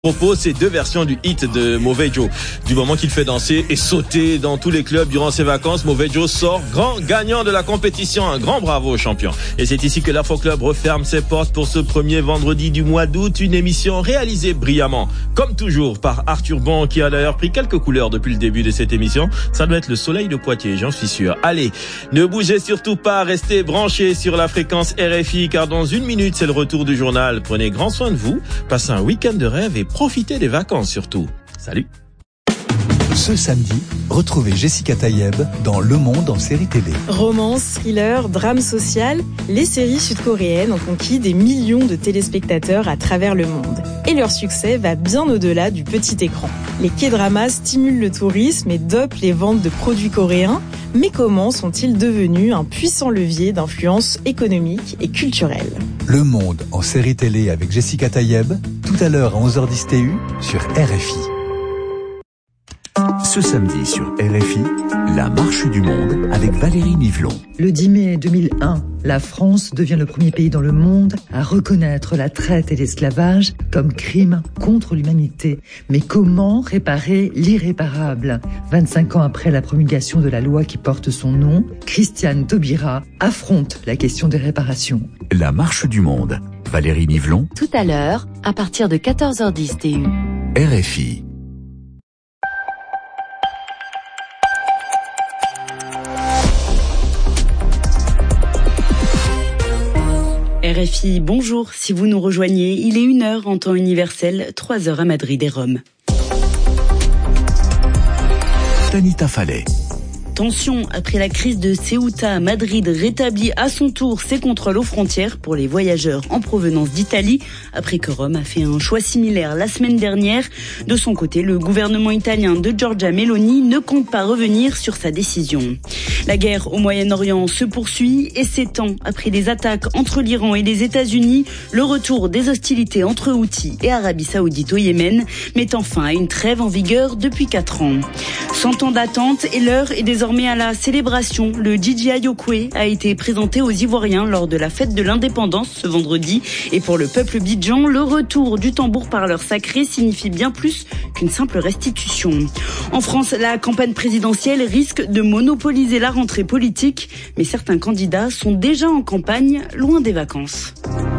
Propose ces deux versions du hit de Mauvais Joe. Du moment qu'il fait danser et sauter dans tous les clubs durant ses vacances, Mauvais Joe sort grand gagnant de la compétition. Un grand bravo au champion. Et c'est ici que l'Afro Club referme ses portes pour ce premier vendredi du mois d'août. Une émission réalisée brillamment, comme toujours, par Arthur Bon, qui a d'ailleurs pris quelques couleurs depuis le début de cette émission. Ça doit être le soleil de Poitiers, j'en suis sûr. Allez, ne bougez surtout pas, restez branchés sur la fréquence RFI, car dans une minute, c'est le retour du journal. Prenez grand soin de vous, passez un week-end de rêve et profitez des vacances surtout. Salut. Ce samedi, retrouvez Jessica Tayeb dans Le Monde en série télé. Romance, thriller, drame social, les séries sud-coréennes ont conquis des millions de téléspectateurs à travers le monde. Et leur succès va bien au-delà du petit écran. Les K-dramas stimulent le tourisme et dopent les ventes de produits coréens. Mais comment sont-ils devenus un puissant levier d'influence économique et culturelle ? Le Monde en série télé avec Jessica Tayeb, tout à l'heure à 11h10 TU sur RFI. Ce samedi sur RFI, la marche du monde avec Valérie Nivelon. Le 10 mai 2001, la France devient le premier pays dans le monde à reconnaître la traite et l'esclavage comme crime contre l'humanité. Mais comment réparer l'irréparable ? 25 ans après la promulgation de la loi qui porte son nom, Christiane Taubira affronte la question des réparations. La marche du monde, Valérie Nivelon. Tout à l'heure, à partir de 14h10 TU. RFI. RFI, bonjour. Si vous nous rejoignez, il est 1h en temps universel, 3h à Madrid et Rome. Tanita Fallet. Tension après la crise de Ceuta, Madrid rétablit à son tour ses contrôles aux frontières pour les voyageurs en provenance d'Italie, après que Rome a fait un choix similaire la semaine dernière. De son côté, le gouvernement italien de Giorgia Meloni ne compte pas revenir sur sa décision. La guerre au Moyen-Orient se poursuit et s'étend après des attaques entre l'Iran et les États-Unis. Le retour des hostilités entre Houthis et Arabie Saoudite au Yémen mettant fin à une trêve en vigueur depuis 4 ans. 100 ans d'attente et l'heure est désormais à la célébration. Le Djidji Ayokwe a été présenté aux Ivoiriens lors de la fête de l'indépendance ce vendredi. Et pour le peuple bidjan, le retour du tambour parleur sacré signifie bien plus qu'une simple restitution. En France, la campagne présidentielle risque de monopoliser la rentrée politique, mais certains candidats sont déjà en campagne, loin des vacances.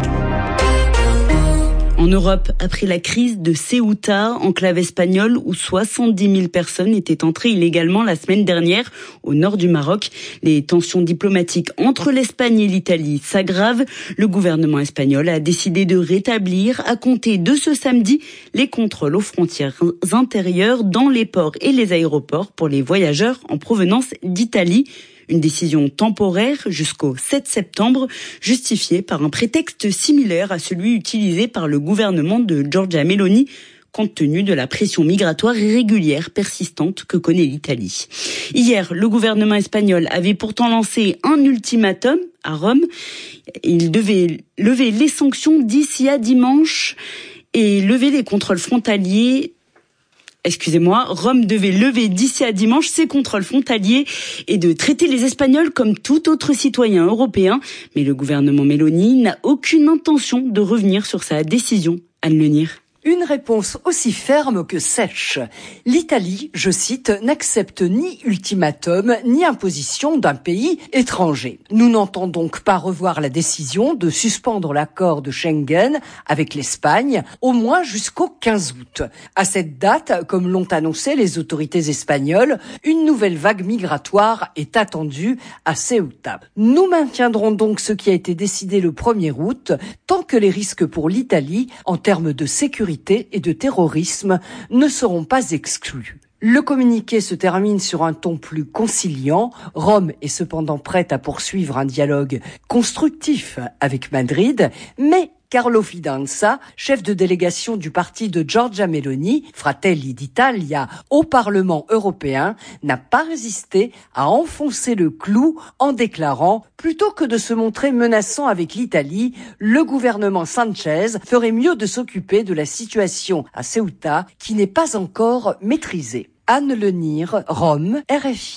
En Europe, après la crise de Ceuta, enclave espagnole où 70 000 personnes étaient entrées illégalement la semaine dernière au nord du Maroc, les tensions diplomatiques entre l'Espagne et l'Italie s'aggravent. Le gouvernement espagnol a décidé de rétablir, à compter de ce samedi, les contrôles aux frontières intérieures dans les ports et les aéroports pour les voyageurs en provenance d'Italie. Une décision temporaire jusqu'au 7 septembre, justifiée par un prétexte similaire à celui utilisé par le gouvernement de Giorgia Meloni, compte tenu de la pression migratoire irrégulière persistante que connaît l'Italie. Hier, le gouvernement espagnol avait pourtant lancé un ultimatum à Rome. Il devait lever les sanctions d'ici à dimanche et lever les contrôles frontaliers. Rome devait lever d'ici à dimanche ses contrôles frontaliers et de traiter les Espagnols comme tout autre citoyen européen. Mais le gouvernement Meloni n'a aucune intention de revenir sur sa décision. Anne Lenir. Une réponse aussi ferme que sèche. L'Italie, je cite, n'accepte ni ultimatum ni imposition d'un pays étranger. Nous n'entendons donc pas revoir la décision de suspendre l'accord de Schengen avec l'Espagne, au moins jusqu'au 15 août. À cette date, comme l'ont annoncé les autorités espagnoles, une nouvelle vague migratoire est attendue à Ceuta. Nous maintiendrons donc ce qui a été décidé le 1er août, tant que les risques pour l'Italie, en termes de sécurité et de terrorisme, ne seront pas exclus. Le communiqué se termine sur un ton plus conciliant. Rome est cependant prête à poursuivre un dialogue constructif avec Madrid, mais Carlo Fidanza, chef de délégation du parti de Giorgia Meloni, Fratelli d'Italia, au Parlement européen, n'a pas résisté à enfoncer le clou en déclarant « Plutôt que de se montrer menaçant avec l'Italie, le gouvernement Sanchez ferait mieux de s'occuper de la situation à Ceuta qui n'est pas encore maîtrisée ». Anne Lenir, Rome, RFI.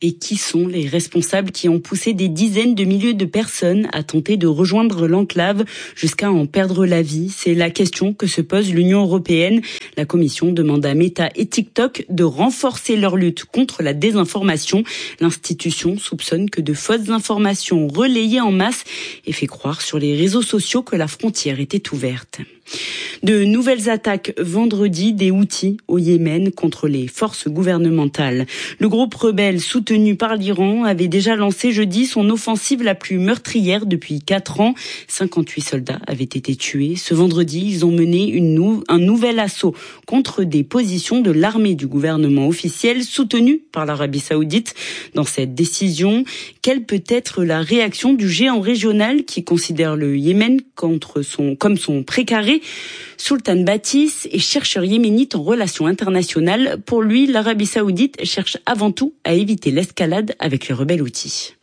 Et qui sont les responsables qui ont poussé des dizaines de milliers de personnes à tenter de rejoindre l'enclave jusqu'à en perdre la vie? C'est la question que se pose l'Union européenne. La Commission demande à Meta et TikTok de renforcer leur lutte contre la désinformation. L'institution soupçonne que de fausses informations relayées en masse et fait croire sur les réseaux sociaux que la frontière était ouverte. De nouvelles attaques vendredi des Houthis au Yémen contre les forces gouvernementales. Le groupe rebelle soutenu par l'Iran avait déjà lancé jeudi son offensive la plus meurtrière depuis 4 ans. 58 soldats avaient été tués. Ce vendredi, ils ont mené un nouvel assaut contre des positions de l'armée du gouvernement officiel soutenue par l'Arabie Saoudite. Dans cette décision, quelle peut être la réaction du géant régional qui considère le Yémen comme son précaré? Sultan Batis est chercheur yéménite en relations internationales. Pour lui, l'Arabie Saoudite cherche avant tout à éviter l'escalade avec les rebelles houthis.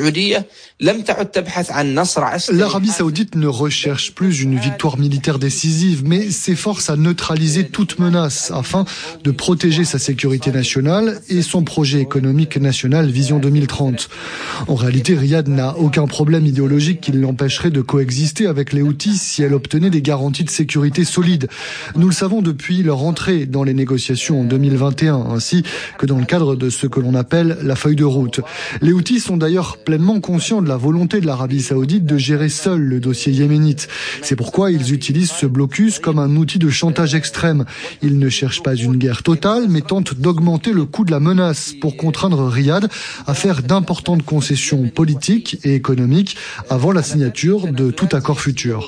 L'Arabie Saoudite ne recherche plus une victoire militaire décisive, mais s'efforce à neutraliser toute menace afin de protéger sa sécurité nationale et son projet économique national Vision 2030. En réalité, Riyad n'a aucun problème idéologique qui l'empêcherait de coexister avec les Houthis si elle obtenait des garanties de sécurité solides. Nous le savons depuis leur entrée dans les négociations en 2021, ainsi que dans le cadre de ce que l'on appelle la feuille de route. Les Houthis sont d'ailleurs pleinement conscients de la volonté de l'Arabie Saoudite de gérer seul le dossier yéménite. C'est pourquoi ils utilisent ce blocus comme un outil de chantage extrême. Ils ne cherchent pas une guerre totale, mais tentent d'augmenter le coût de la menace pour contraindre Riyad à faire d'importantes concessions politiques et économiques avant la signature de tout accord futur.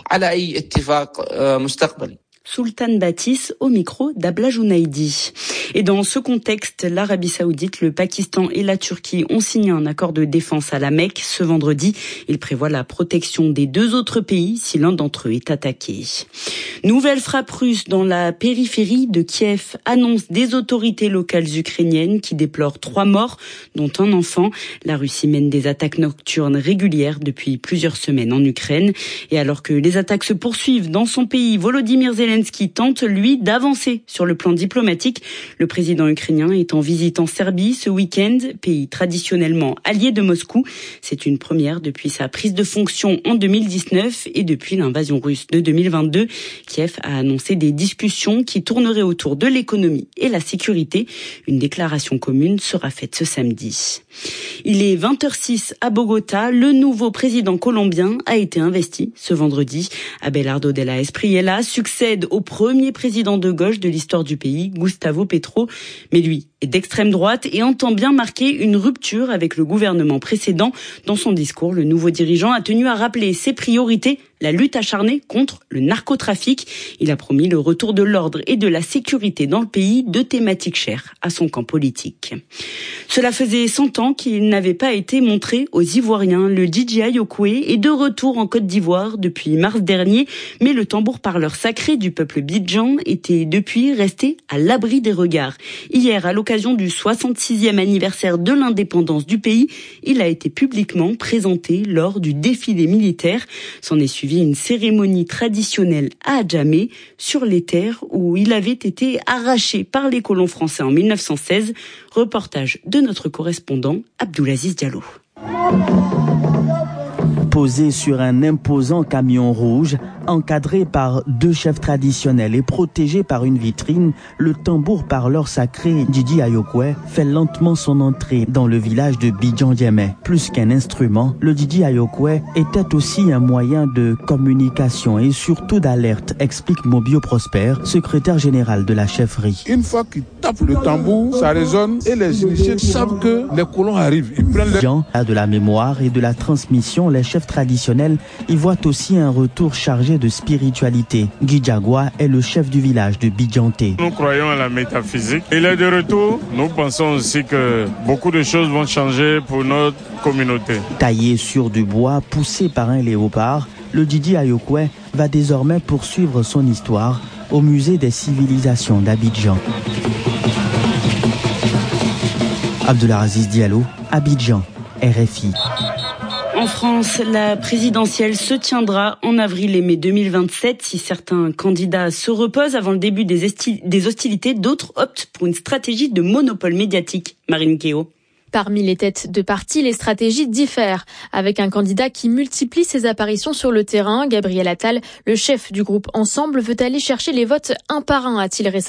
Sultan Batis au micro d'Abla Jounaidi. Et dans ce contexte, l'Arabie Saoudite, le Pakistan et la Turquie ont signé un accord de défense à la Mecque ce vendredi. Il prévoit la protection des 2 autres pays si l'un d'entre eux est attaqué. Nouvelle frappe russe dans la périphérie de Kiev, annonce des autorités locales ukrainiennes qui déplorent 3 morts, dont un enfant. La Russie mène des attaques nocturnes régulières depuis plusieurs semaines en Ukraine. Et alors que les attaques se poursuivent dans son pays, Volodymyr Zelensky tente, lui, d'avancer sur le plan diplomatique. Le président ukrainien est en visite en Serbie ce week-end, pays traditionnellement allié de Moscou. C'est une première depuis sa prise de fonction en 2019 et depuis l'invasion russe de 2022. Kiev a annoncé des discussions qui tourneraient autour de l'économie et la sécurité. Une déclaration commune sera faite ce samedi. Il est 20h06 à Bogota. Le nouveau président colombien a été investi ce vendredi. Abelardo de la Espriella succède au premier président de gauche de l'histoire du pays, Gustavo Petro. Mais lui est d'extrême droite et entend bien marquer une rupture avec le gouvernement précédent. Dans son discours, le nouveau dirigeant a tenu à rappeler ses priorités, la lutte acharnée contre le narcotrafic. Il a promis le retour de l'ordre et de la sécurité dans le pays, 2 thématiques chères à son camp politique. Cela faisait 100 ans qu'il n'avait pas été montré aux Ivoiriens. Le DJ Ayokwe est de retour en Côte d'Ivoire depuis mars dernier, mais le tambour parleur sacré du peuple bidjan était depuis resté à l'abri des regards. Hier, à l'occasion du 66e anniversaire de l'indépendance du pays, il a été publiquement présenté lors du défilé militaire. S'en est suivi une cérémonie traditionnelle à Adjamé, sur les terres où il avait été arraché par les colons français en 1916. Reportage de notre correspondant Abdoulaziz Diallo. Posé sur un imposant camion rouge, encadré par 2 chefs traditionnels et protégé par une vitrine, le tambour parleur sacré Didi Ayokwe fait lentement son entrée dans le village de Bidjan-Diémé. Plus qu'un instrument, le Didi Ayokwe était aussi un moyen de communication et surtout d'alerte, explique Mobio Prosper, secrétaire général de la chefferie. Une fois qu'il tape le tambour, ça résonne et les initiés savent que les colons arrivent. Ils prennent de la mémoire et de la transmission, les chefs traditionnels y voient aussi un retour chargé de spiritualité. Guy Diagua est le chef du village de Bidjanté. Nous croyons à la métaphysique. Il est de retour. Nous pensons aussi que beaucoup de choses vont changer pour notre communauté. Taillé sur du bois, poussé par un léopard, le Didi Ayokwe va désormais poursuivre son histoire au musée des civilisations d'Abidjan. Abdoulaziz Diallo, Abidjan, RFI. En France, la présidentielle se tiendra en avril et mai 2027. Si certains candidats se reposent avant le début des hostilités, d'autres optent pour une stratégie de monopole médiatique. Marine Kéo. Parmi les têtes de parti, les stratégies diffèrent. Avec un candidat qui multiplie ses apparitions sur le terrain, Gabriel Attal, le chef du groupe Ensemble, veut aller chercher les votes un par un, a-t-il récemment